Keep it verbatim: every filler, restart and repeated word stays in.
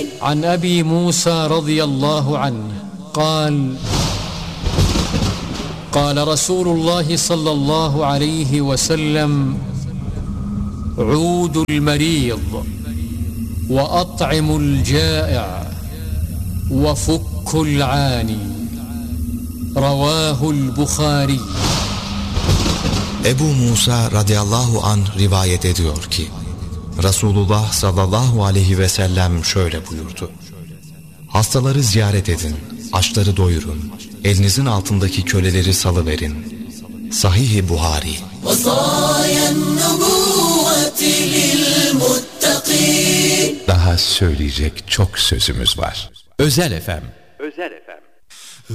عن أبي موسى رضي الله عنه قال قال رسول الله صلى الله عليه وسلم عودوا المريض وأطعموا الجائع وفكوا العاني رواه البخاري. Ebu Musa radıyallahu anh rivayet ediyor ki Resulullah sallallahu aleyhi ve sellem şöyle buyurdu: hastaları ziyaret edin, açları doyurun, elinizin altındaki köleleri salıverin. Sahih-i Buhari. Daha söyleyecek çok sözümüz var. Özel F M